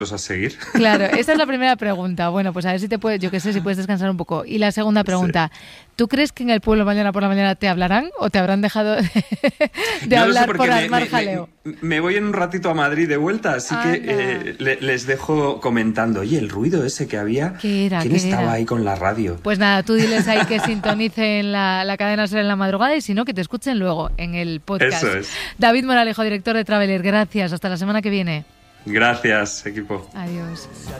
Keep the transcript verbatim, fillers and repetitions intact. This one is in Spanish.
a seguir. Claro, esa es la primera pregunta. Bueno, pues a ver si te puedes, yo qué sé, si puedes descansar un poco. Y la segunda pregunta, sí. ¿Tú crees que en el pueblo mañana por la mañana te hablarán o te habrán dejado de, de no hablar sé por me, Asmar me, Jaleo? Me, me voy en un ratito a Madrid de vuelta, así ah, que eh, le, les dejo comentando. Oye, el ruido ese que había, ¿qué era? ¿quién ¿Qué estaba era? ahí con la radio? Pues nada, tú diles ahí que sintonicen la, la cadena SER en la madrugada y si no, que te escuchen luego en el podcast. Eso es. David Moralejo, director de Traveler, gracias. Hasta la semana que viene. Gracias, equipo. Adiós.